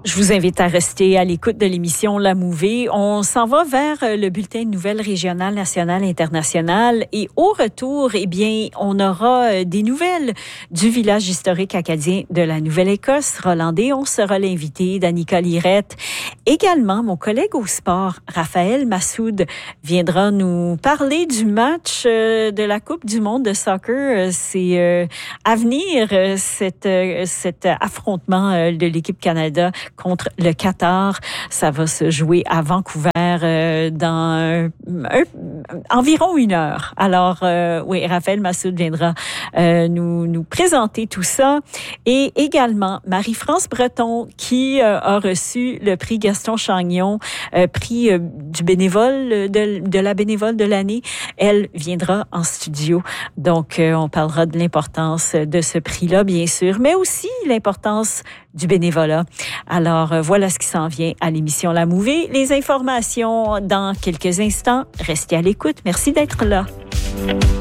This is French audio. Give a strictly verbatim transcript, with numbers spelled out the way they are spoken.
Je vous invite à rester à l'écoute de l'émission La Mouvée. On s'en va vers le bulletin de nouvelles régionales, nationales, internationales. Et au retour, eh bien, on aura des nouvelles du village historique acadien de la Nouvelle-Écosse. Roland Déon sera l'invité, Danica Lirette. Également, mon collègue au sport, Raphaël Massoud, viendra nous parler du match de la Coupe du monde de soccer. C'est euh, à venir, cet, cet affrontement de l'équipe Canada contre le Qatar. Ça va se jouer à Vancouver euh, dans un, un, environ une heure. Alors, euh, oui, Raphaël Massoud viendra euh, nous, nous présenter tout ça. Et également, Marie-France Breton, qui euh, a reçu le prix Gaston Chagnon, euh, prix euh, du bénévole, de, de la bénévole de l'année. Elle viendra en studio. Donc, euh, on parlera de l'importance de ce prix-là, bien sûr, mais aussi l'importance du bénévolat. Alors, voilà ce qui s'en vient à l'émission La Mouvée. Les informations dans quelques instants. Restez à l'écoute. Merci d'être là.